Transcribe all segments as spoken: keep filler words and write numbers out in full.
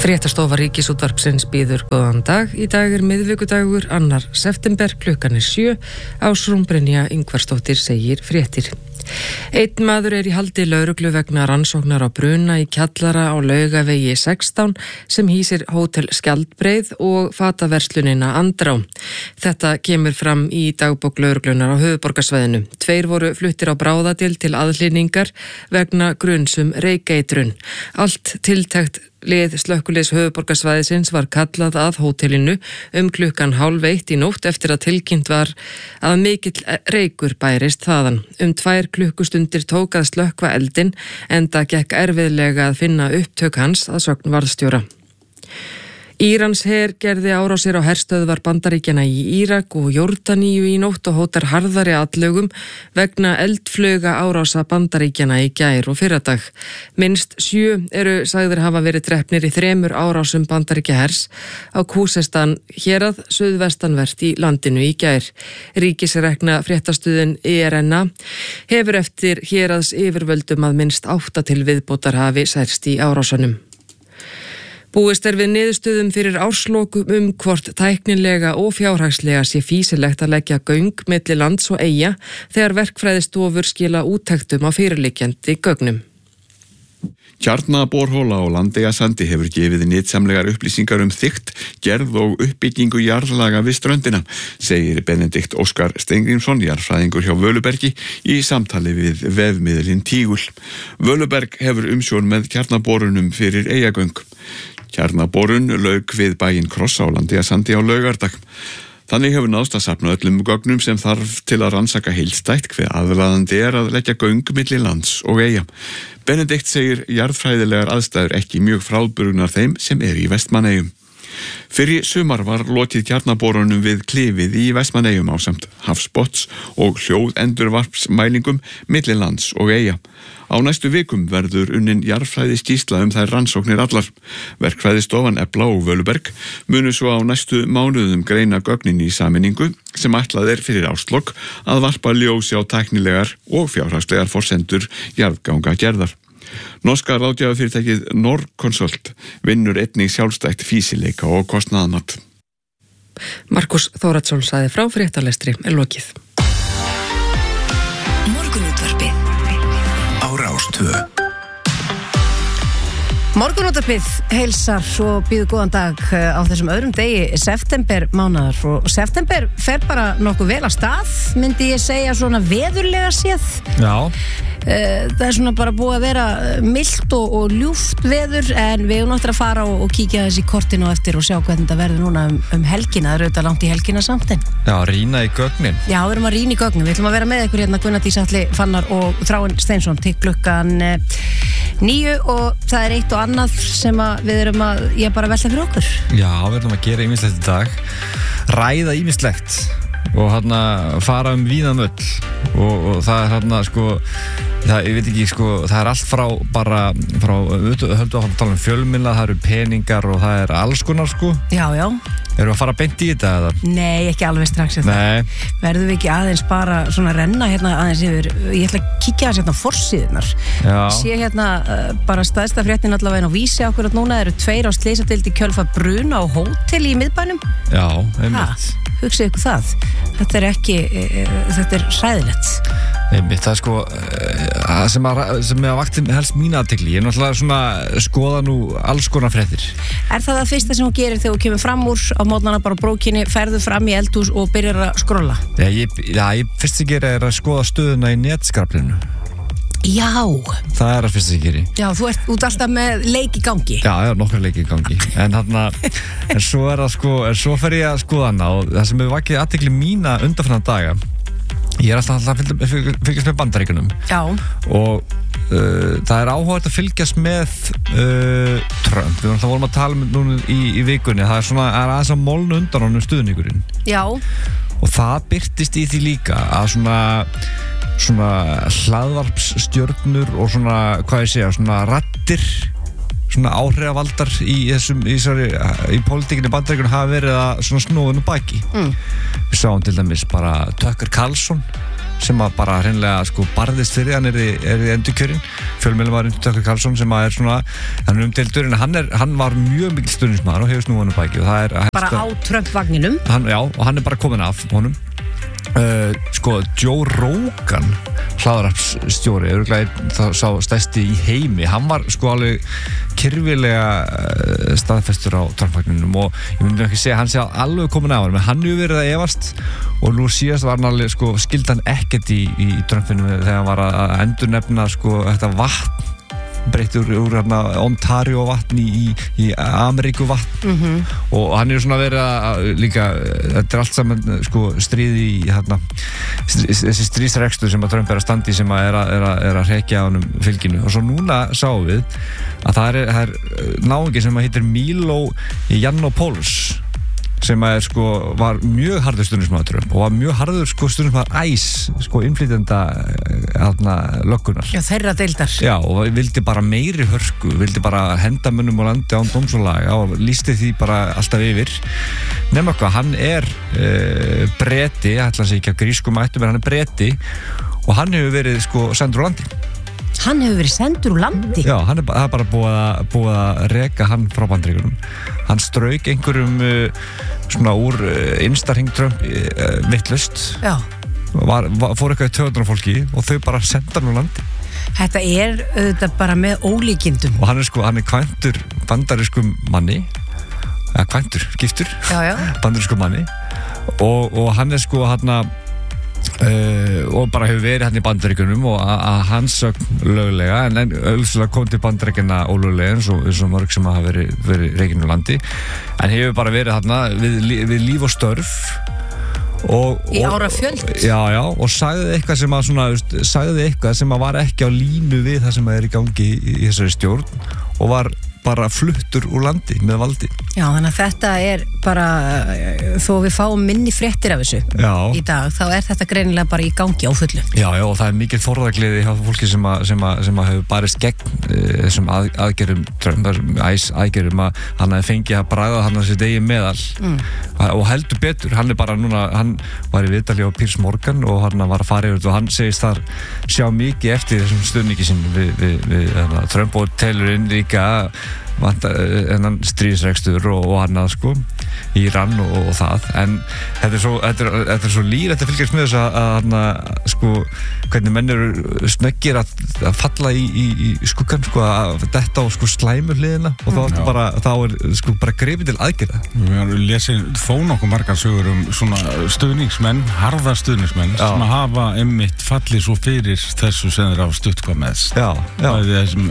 Fréttastofa Ríkisútvarpsins býður góðan dag. Í dag er miðvikudagur, annar september, klukkan er sjö. Ásrún Brynja Ingvarsdóttir segir fréttir. Einn maður er í haldi lögreglu vegna rannsóknar á bruna í kjallara á Laugavegi sextán sem hýsir Hótel Skjaldbreið og fataverslunina Andrá. Þetta kemur fram í dagbók lögreglunar á höfuðborgarsvæðinu. Tveir voru fluttir á bráðadeild til aðhlynningar vegna grunsum reykeitrun. Allt tiltekt lið slökkviliðs höfuðborgarsvæðisins var kallað að hótelinu um klukkan hálf eitt í nótt eftir að tilkynnt var að mikill reykur bærist þaðan. Um tvær klukkustundir tók að slökkva eldinn enda gekk erfiðlega að finna upptök hans að sögn varðstjóra. Írans her gerði árásir á herstöðvar Bandaríkjanna í Írak og Jórdaníu í nótt og hótar harðari atlögum vegna eldflauga árása Bandaríkjanna í gær og fyrradag. Minnst sjö eru sagðir hafa verið drepnir í þremur árásum Bandaríkjahers á Khuzestan hérað suðvestanvert í landinu í gær. Ríkisrekna fréttastuðin E R N A hefur eftir héraðs yfirvöldum að minnst átta til viðbótar hafi særst í árásunum. Búist er við niðurstöðum fyrir árslokum um hvort tæknilega og fjárhagslega sé fýsilegt að leggja göng milli lands og eyja þegar verkfræðistofur skila úttektum á fyrirliggjandi gögnum. Kjarnaborhola á Landeyjasandi hefur gefið nytsamlegar upplýsingar um þykkt, gerð og uppbyggingu jarðlaga við ströndina, segir Benedikt Óskar Steingrímsson, jarðfræðingur hjá Völubergi, í samtali við vefmiðlinn Tígul. Völuberg hefur umsjón með kjarnaborunum fyrir eyjagöng. Kjarnaborun lauk við bæinn Kross á Landeyjasandi á laugardag. Þannig hefur náðst að safna öllum gögnum sem þarf til að rannsaka heildstætt hve aðlaðandi er að leggja göng milli lands og eyja. Benedikt segir jarðfræðilegar aðstæður ekki mjög frábrugðnar þeim sem er í Vestmannaeyjum. Fyrr í sumar var lokið kjarnaborunum við klifið í Vestmannaeyjum ásamt hafsbotns og hljóðendurvarpsmælingum milli lands og eyja. Á næstu vikum verður unnin jarðfræði skýrsla um þær rannsóknir allar. Verkfræðistofan Efla og Völuberg munu svo á næstu mánuðum greina gögnin í sameiningu sem ætlað er fyrir árslok að varpa ljósi á tæknilegar og fjárhagslegar forsendur jarðgangagerðar. Norska ráðgjafafyrirtækið Norconsult vinnur einnig sjálfstætt fýsileika og kostnaðarmat. Markus Þóradsson sagði frá fréttalestri er lokið. Morgunútvarpið á Rás tvö. Morgunútvarpið heilsar og býður góðan dag á þessum öðrum degi september mánaðar og september fer bara nokkuð vel að stað, myndi ég segja svona veðurlega séð. Já. Það er svona bara búið að vera milt og, og ljúft veður en við erum náttúrulega að fara og, og kíkja þessi kortinu eftir og sjá hvernig þetta verður núna um, um helgina, það eru auðvitað langt í helgina samt en. Já, rýna í gögnin. Já, við erum að rýna í gögnin, við ætlum að vera með ykkur hérna Gunnar Dís Atli Fannar og Þráinn Steinsson til klukkan níu og það er eitt og annað sem að við erum að, ég bara velta fyrir okkur. Já, við ætlum að gera ýmislegt í dag, ræða ýmislegt og hérna fara um víðan öll og, og það er hérna sko það, ég veit ekki sko, það er allt frá bara, frá, við höldum að tala um fjölmiðla, það eru peningar og það er alls konar sko. Já, já. Erum við að fara beint í þetta eða? Nei, ekki alveg strax Nei. það. Verðum við ekki aðeins bara svona renna hérna aðeins yfir, ég ætla að kíkja aðeins hérna á forsíðunar. Já. Sé hérna uh, bara staðsta fréttin allavega á Vísi akkurat núna, eru tveir á slysadeild í kjölfar bruna á hóteli í miðbænum. Já, einmitt. Hugsið ykkur það. Þetta er ekki, uh, þetta er hræðilegt. Einmitt, það er sko uh, sem að, sem að vakti helst mín athygli. Ég er náttúrulega svona skoða nú alls konar fréttir. Er það það fyrsta sem þú gerir þegar þú kemur fram úr á mótnana bara brókinni, ferðu fram í eldhús og byrjar að skrolla? Já, ég, já, ég fyrst að gera er að skoða stöðuna í netskraplinu. Já. Það er að fyrst að gera. Já, þú ert út alltaf með leik í gangi. Já, já, nokkar leik í gangi. En þarna, en svo er það sko, en svo fer ég að skoða hana og það sem hefur vakið athygli mína undanfarna daga, ég er alltaf alltaf að fylgjast með Bandaríkjunum. Já. Og uh, það er áhugavert að fylgjast með uh, Trump. Við alltaf vorum að tala um núna í, í vikunni. Það er svona, er aðeins að molna undan honum stuðningurinn. Já. Og það birtist í því líka að svona svona hlaðvarpsstjörnur og svona, hvað ég segja, svona raddir, svona áhrifavaldar í þessum, í þessari, í pólitíkinni Bandaríkjunum hafa verið að svona snúa nú baki. Mm. Við sáum til dæmis bara Tucker Carlson sem að bara hreinlega sko barðist fyrir hann er í endurkjörin fjölmiðlum var undir Tucker Carlson sem að er svona hann er umdeildur en hann, er, hann var mjög mikil stuðningsmaður og hefur snúið hann baki og það er bara á Trump-vagninum hann, já, og hann er bara komin af honum Uh, sko, Joe Rogan hlaðarpsstjóri það sá stærsti í heimi hann var sko alveg kyrfilega uh, staðfestur á Trump-vagninum og ég myndi ekki segja hann sé alveg komin af hann, menn hann hefur verið að efast og nú síðast var hann alveg sko skildi hann ekkert í, í Trump-vagninum þegar hann var að endurnefna sko þetta vatn breytti úr, úr hérna, Ontario vatn í, í, í Ameríku vatn mm-hmm. og hann er svona verið að líka, þetta er allt saman sko, stríð í hérna, þessi stríðsrekstur sem að Trump er að standi sem að er að, er að, er að hrekja á honum fylginu og svo núna sáum við að það er, það er náungi sem að heitir Milo Yiannopoulos sem að er sko, var mjög harður stundismæður Trump og var mjög harður sko stundismæður ICE, sko innflytjenda hérna löggunar. Já, þeirra deildar. Já, og vildi bara meiri hörku, vildi bara henda mönnum á landi án dómsólaga og lísti því bara alltaf yfir. Nefnum eitthvað, hann er uh, Breti, ætla að segja ekki af grískum ættum, en hann er Breti og hann hefur verið sko sendur á landi. Hann hefur verið sendur úr landi? Já, hann er, er bara búið að, búið að reka hann frá Bandaríkjunum. Hann strauk einhverjum uh, svona úr uh, Insta-hring Trump uh, vittlust. Já. Var, var, fór eitthvað í töðunar fólki og þau bara senda hann úr landi. Þetta er auðvitað bara með ólíkindum. Og hann er sko, hann er kvæntur bandarískum manni, eða kvæntur, giftur, já, já. bandarískum manni og, og hann er sko hann að Uh, og bara hefur verið hann í Bandaríkjunum og að hans sögn löglega en auðvitað kom til Bandaríkjana ólöglega eins og, eins og mörg sem hafa verið, verið reikinu landi en hefur bara verið hann við, við líf og störf og, í ára fjöld já, já, og sagði eitthvað sem að svona, sagði eitthvað sem að var ekki á línu við það sem að er í gangi í, í þessari stjórn og var bara fluttur úr landi með valdi. Já, þannig að þetta er bara, þó við fáum minni fréttir af þessu já. Í dag, þá er þetta greinilega bara í gangi á fullu. Já, já, og það er mikið þorðagliði hjá fólki sem að, sem að, sem að hefur barist gegn þessum að, aðgerðum, æs aðgerðum að hann hefði fengið að bragða hann að sér degi meðal mm. og heldur betur, hann er bara núna, hann var í viðtali á Piers Morgan og hann var að fara yfir og hann segist þar sjá mikið eftir þessum stuðningi sinn við, við, við, við Trump og telur inn líka enn stríðsrekstur og, og hann að sko Íran og, og það en þetta er svo, þetta er, þetta er svo lír þetta fylgjast með þess að, að, að sko hvernig menn eru snöggir að, að falla í, í, í skuggan sko að detta á sko slæmu hliðina og þá er bara, þá er sko bara gripið til aðgerða. Við erum lesið þó nokkuð margar sögur um svona stuðningsmenn, harða stuðningsmenn já. Sem að hafa einmitt fallið svo fyrir þessu sem þeir hafa stutt hvað með já, já. Þessum,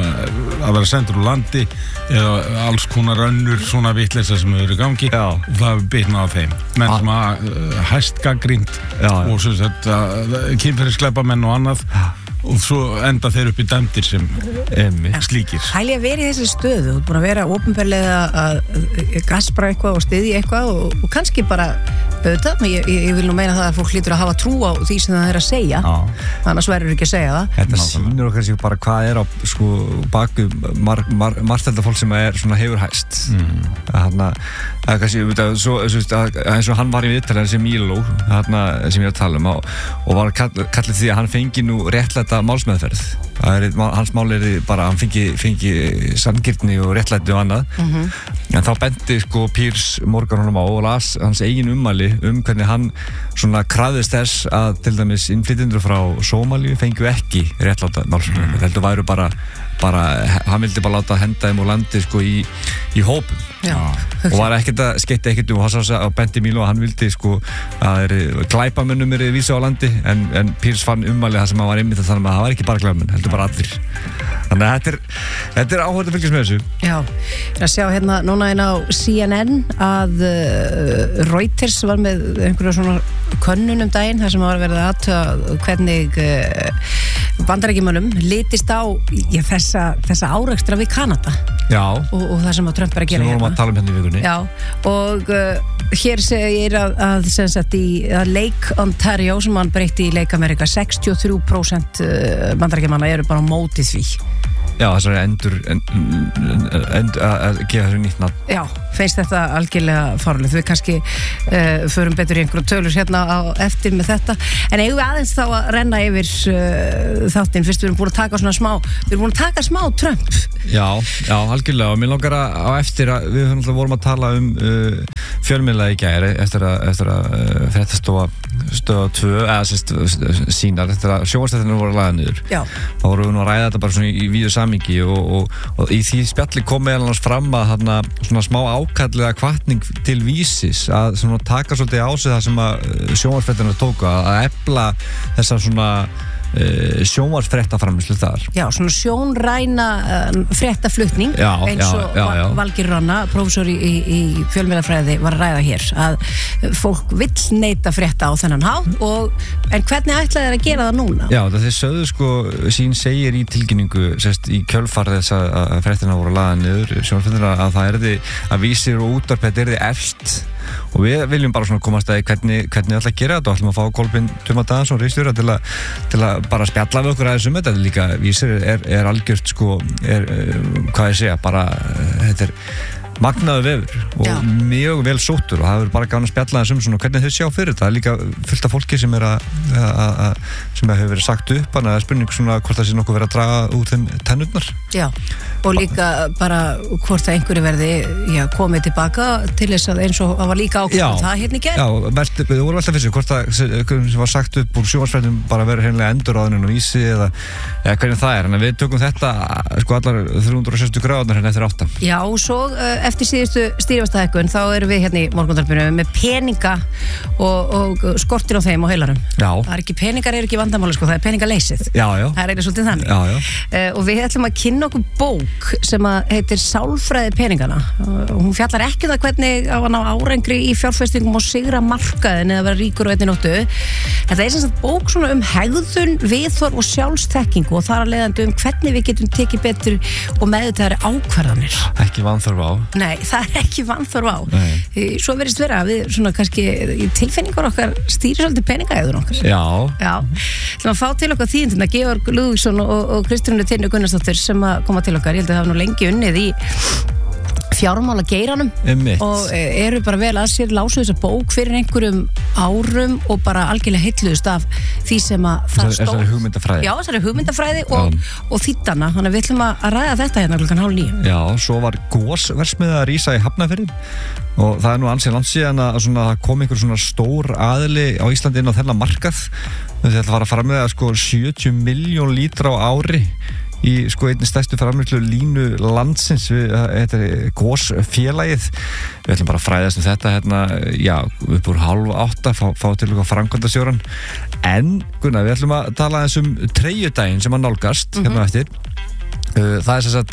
að vera sendur úr landi eða alls konar önnur svona vitleysa sem eru í gangi já. Og það hefur bitnað á þeim menn sem að uh, hæst gagnrýnt og svo þetta kynferðisglæpamenn og annað já. Og svo enda þeir upp í dæmdir sem Emi. slíkir. Hæli að vera í þessi stöðu, þú er búin að vera ópenbarlega að gaspra eitthvað og styðja eitthvað og, og kannski bara auðvitað, ég, ég vil nú meina það að fólk hlýtur að hafa trú á því sem það er að segja annars verður ekki að segja það. Þetta sýnir okkar sér bara hvað er á sko baku margt mar, mar, mar, fólk sem er svona hefur hæst mm. Þannig að kannski svo, eins og hann var í viðtali sem Milo sem ég var að tala um og, og var kall, kallið því að hann fengi nú réttlæta málsmeðferð er, hans mál er bara hann fengi, fengi sanngirni og réttlæti og annað mm-hmm. en þá benti sko Piers Morgan honum á og las hans eigin ummæli um hvernig hann svona krafðist þess að til dæmis innflytjendur frá Sómalíu fengju ekki réttláta málsmeðferð mm. heldur væru bara bara, hann vildi bara láta henda þeim úr landi sko í, í hópum já, og var ekkert að skeitta ekkert um og hann sá að Benti Milo hann vildi sko að glæpamönnum er vísa á landi en, en Piers fann ummæli það sem hann var einmitt þannig að það var ekki bara glæpamenn, heldur bara allir þannig að þetta er, þetta er áhugavert að fylgjast með þessu. Já, ég er að sjá hérna núna inn á C N N að uh, Reuters var með einhverju svona könnun um daginn þar sem var verið að aðtöða hvernig uh, bandarækjumönnum litist á já, þessa, þessa árekstra við Kanada og, og það sem að Trump er að gera sem vorum að tala um hérna í vikunni. Já, og uh, hér segir að, að, sagt, í, að Lake Ontario sem hann breytti í Lake America sextíu og þrjú prósent bandarækjumanna eru bara á móti því Já, þessari endur en, en, að gefa þessu nýtt nafn. Já, finnst þetta algjörlega fárlegt. Við kannski uh, förum betur í einhverjum tölur hérna á eftir með þetta. En eigum við aðeins þá að renna yfir uh, þáttinn, fyrst við erum búin að taka svona smá, við erum búin að taka smá Trump. Já, já, algjörlega. Og mér langar að á eftir að við höfum vorum að tala um uh, fjölmiðla í gær eftir að, eftir að uh, fréttastofa stöða tvö, eða sérst sínar, eftir að sjónvarpsþættirnir voru lagðir niður. Já. Þá vorum við nú að ræða þetta bara svona í, í víðu samhengi og, og, og í því spjalli kom meðal annars fram að þarna svona smá ákallega hvatning til Vísis að svona taka svolítið á sig það sem að sjónvarpsþættirnir tóku að efla þessa svona Uh, sjónvarsfréttaframleiðslu þar. Já, svona sjónræna uh, fréttaflutning já, eins og já, já, já. Valgeir Ranna, prófessor í, í, í fjölmiðlafræði var að ræða hér að fólk vill neita frétta á þennan hátt og en hvernig ætlaði þeir að gera það núna? Já, það þeir sögðu sko sín segir í tilkynningu sérst í kjölfar þess að fréttina voru lagðar niður sjónvarpsfréttina að það erði að Vísir og útvarp þetta erði efst og við viljum bara svona komast að hvernig, hvernig við ætlum að gera þetta og ætlum að fá Kolbeinn Tuma Daðansson ritstjóra til, til að bara spjalla við okkur aðeins um þetta líka Vísir er, er algjört sko er, hvað ég segja, bara þetta er magnaðu vefur og Já. Mjög vel sóttur og það er bara gáðan að spjalla þessum svona hvernig þau sjá fyrir þetta. Það er líka fullt af fólki sem er að, að, að sem hefur verið sagt upp þannig að það er spurning svona hvort það sé nokkuð verið að draga úr þeim tennurnar. Já, og líka bara hvort það einhverju verði já, komið tilbaka til þess að eins og það var líka ákveðum það hérna í gerð. Já, velt, við vorum alltaf fyrst hvort það sem var sagt upp úr sjónvarpsfréttum bara verið hreinlega endurráðin og Vísi eða, eða hvernig það er. En við tökum þetta sko allar þrjú hundruð og sextíu gráðunar hérna eftir átta. Já, og svo uh, eftir síðustu stýrivaxtahækkun þá erum við hérna í Morgunútvarpinu með peninga og, og skortir á þeim og heilarum. Já. Það er ekki peningar er ekki vandamáli sko, það er peningaleysið. Já, já. Það er eiginlega svolítið þannig. Já, já. Uh, og við ætlum að kynna okkur bók sem að heitir Sálfræði peningana. Uh, hún fjallar ekki það hvernig á að ná árangri í fjárfestingum og sigra markaðin eða vera ríkur á einni nóttu. Þetta er sem sagt bók svona um hegðun, viðhorf og sjálfsþekkingu og þar að leiðandi um hvernig við getum tekið betur og meðvitaðri ákvarðanir. Ekki vanþörf á. Nei, það er ekki vanþörf á. Nei. Svo verðist vera að við svona kannski í tilfinningar okkar stýri svolítið peningahegðun okkar. Já. Já. Það var fá til okkar þýðindina Georg Lúðvíksson og, og Kristrúnu Tinnu Gunnarsdóttir sem að koma til okkar. Ég held að það hafa nú lengi unnið í fjármála geiranum og eru bara vel að sér lásu þessa bók fyrir einhverjum árum og bara algjörlega heilluðust af því sem að það stóð. Þessari hugmyndafræði. Já, þessari hugmyndafræði og, og þýttana. Þannig að við ætlum að ræða þetta hérna klukkan hálf níu. Já, svo var gósverksmiðja að rísa í Hafnarfirði og það er nú ansið landsíðan að svona, það kom einhver svona stór aðili á Íslandi inn á þennan markað. Þetta ætla að fara að fara með að sko sjötíu milljón lítra á ári í sko einni stærstu framleiðslu línu landsins við, þetta er gósfélagið við ætlum bara að fræðast um þetta hérna, já, upp úr hálf átta fá, fá til okkar framkvæmdastjóran en, Gunnar, við ætlum að tala eins um treyjudaginn sem að nálgast mm-hmm. hérna eftir það er sem sagt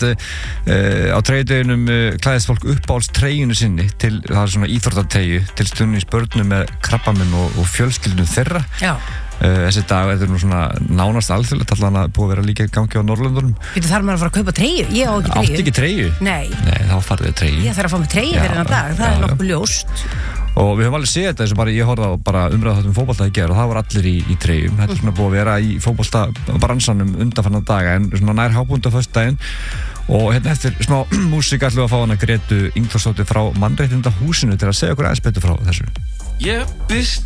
uh, á treyjudeginum uh, klæðist fólk uppáhalds treyjunu sinni til, það er svona íþróttatreyju til stuðnings börnum með krabbaminn og, og fjölskyldum þeirra já Uh, þessi dag er nú svona nánast alþjóðlegt allan að búið að vera líka í gangi á Norrlöndunum. Þú þarf maður að fara að kaupa treyju? Ég á ekki treyju. Átti ekki treyju? Nei. Nei, þá farið þið treyju. Ég þarf að fá mig treyju fyrir þennan dag, það já, er nokkuð ljóst. Og við höfum alveg séð þetta eins og bara ég horfði á bara umræða þetta um fótbolta í gær og það var allir í, í treyjum. Þetta er svona búið að vera í fótbolta bransanum undanfarnar daga en svona nær hábúnda föstudaginn. Og hérna eftir smá músík ætlum við að fá hana Gretu Ingvarsdóttur frá Mannréttindahúsinu til að segja okkur aðeins betur frá þessu.